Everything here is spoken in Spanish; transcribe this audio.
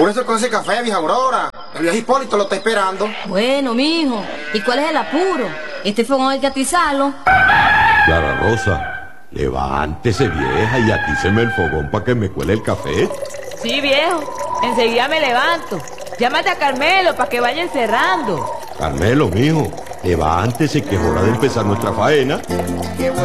Apúrese con ese café, vieja Aurora. El viejo Hipólito lo está esperando. Bueno, mijo, ¿y cuál es el apuro? Este fogón hay que atizarlo. Clara Rosa, levántese, vieja, y atíceme el fogón para que me cuele el café. Sí, viejo, enseguida me levanto. Llámate a Carmelo para que vaya encerrando. Carmelo, mijo, levántese que es hora de empezar nuestra faena.